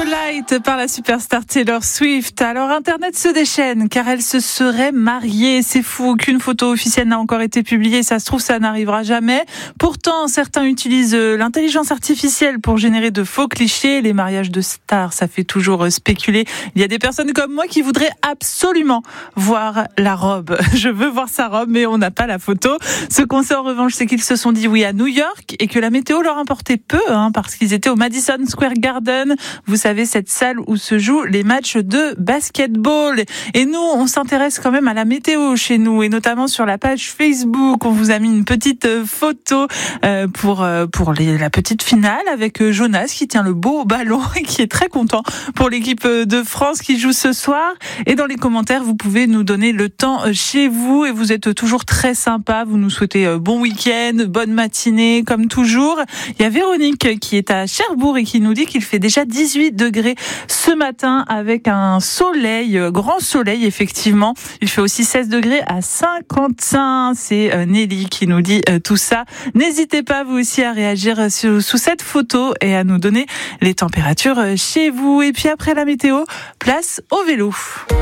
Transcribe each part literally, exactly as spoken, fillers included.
Light par la superstar Taylor Swift. Alors Internet se déchaîne car elle se serait mariée. C'est fou, aucune photo officielle n'a encore été publiée. Ça se trouve, ça n'arrivera jamais. Pourtant, certains utilisent l'intelligence artificielle pour générer de faux clichés. Les mariages de stars, ça fait toujours spéculer. Il y a des personnes comme moi qui voudraient absolument voir la robe. Je veux voir sa robe, mais on n'a pas la photo. Ce qu'on sait en revanche, c'est qu'ils se sont dit oui à New York et que la météo leur importait peu, hein, parce qu'ils étaient au Madison Square Garden. Vous savez, cette salle où se jouent les matchs de basketball. Et nous, on s'intéresse quand même à la météo chez nous, et notamment sur la page Facebook. On vous a mis une petite photo euh, pour euh, pour les, la petite finale avec Jonas qui tient le beau ballon et qui est très content pour l'équipe de France qui joue ce soir. Et dans les commentaires, vous pouvez nous donner le temps chez vous, et vous êtes toujours très sympa. Vous nous souhaitez bon week-end, bonne matinée, comme toujours. Il y a Véronique qui est à Cherbourg et qui nous dit qu'il fait déjà dix-huit degrés ce matin avec un soleil, grand soleil effectivement. Il fait aussi seize degrés à Saint-Quentin. C'est Nelly qui nous dit tout ça. N'hésitez pas vous aussi à réagir sous, sous cette photo et à nous donner les températures chez vous. Et puis après la météo, place au vélo.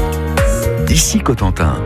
Ici Cotentin.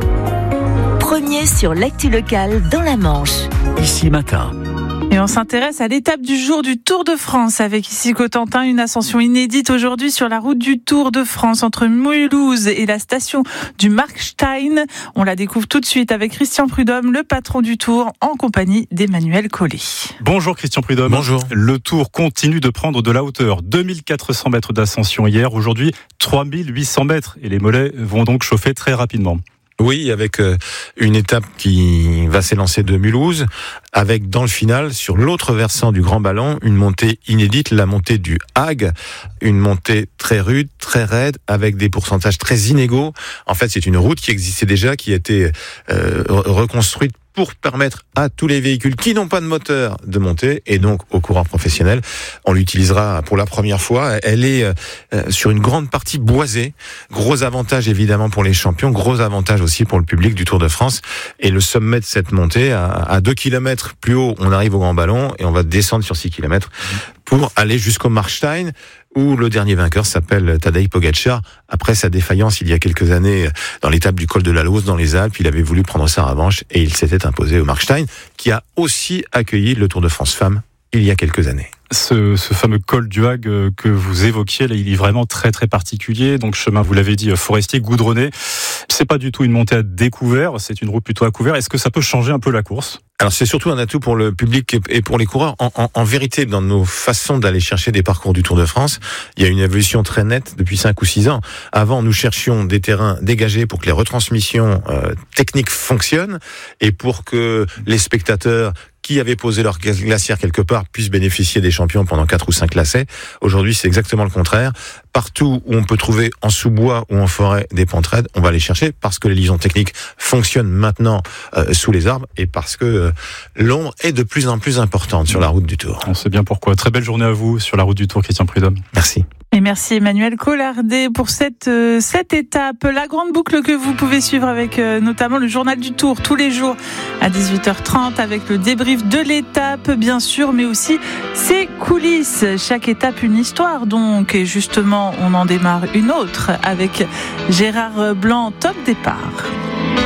Premier sur l'actu locale dans la Manche. Ici Matin. Et on s'intéresse à l'étape du jour du Tour de France avec ici Cotentin, une ascension inédite aujourd'hui sur la route du Tour de France entre Mulhouse et la station du Markstein. On la découvre tout de suite avec Christian Prudhomme, le patron du Tour, en compagnie d'Emmanuel Collet. Bonjour Christian Prudhomme. Bonjour. Le Tour continue de prendre de la hauteur. deux mille quatre cents mètres d'ascension hier, aujourd'hui trois mille huit cents mètres. Et les mollets vont donc chauffer très rapidement. Oui, avec euh, une étape qui va s'élancer de Mulhouse, avec dans le final, sur l'autre versant du Grand Ballon, une montée inédite, la montée du Hague, une montée très rude, très raide, avec des pourcentages très inégaux. En fait, c'est une route qui existait déjà, qui a été euh, reconstruite pour permettre à tous les véhicules qui n'ont pas de moteur de monter, et donc aux coureurs professionnels. On l'utilisera pour la première fois. Elle est euh, sur une grande partie boisée. Gros avantage évidemment pour les champions, gros avantage aussi pour le public du Tour de France. Et le sommet de cette montée, à, à deux kilomètres plus haut, on arrive au Grand Ballon et on va descendre sur six kilomètres pour aller jusqu'au Markstein, où le dernier vainqueur s'appelle Tadej Pogačar. Après sa défaillance il y a quelques années dans l'étape du col de la Lauze dans les Alpes, il avait voulu prendre sa revanche et il s'était imposé au Markstein, qui a aussi accueilli le Tour de France Femmes il y a quelques années. Ce, ce fameux col du Hague que vous évoquiez, là, il est vraiment très très particulier. Donc chemin, vous l'avez dit, forestier, goudronné. C'est pas du tout une montée à découvert, c'est une route plutôt à couvert. Est-ce que ça peut changer un peu la course ? Alors c'est surtout un atout pour le public et pour les coureurs. En, en, en vérité, dans nos façons d'aller chercher des parcours du Tour de France, il y a une évolution très nette depuis cinq ou six ans. Avant, nous cherchions des terrains dégagés pour que les retransmissions euh, techniques fonctionnent et pour que les spectateurs qui avaient posé leur glacière quelque part puissent bénéficier des champions pendant quatre ou cinq lacets. Aujourd'hui, c'est exactement le contraire. Partout où on peut trouver en sous-bois ou en forêt des pentes raides, on va les chercher parce que les liaisons techniques fonctionnent maintenant euh, sous les arbres et parce que euh, l'ombre est de plus en plus importante sur la route du Tour. On sait bien pourquoi. Très belle journée à vous sur la route du Tour, Christian Prudhomme. Merci. Et merci Emmanuel Collardet pour cette euh, cette étape, la grande boucle que vous pouvez suivre avec euh, notamment le journal du Tour tous les jours à dix-huit heures trente avec le débrief de l'étape bien sûr, mais aussi ses coulisses. Chaque étape une histoire donc, et justement on en démarre une autre avec Gérard Blanc, top départ.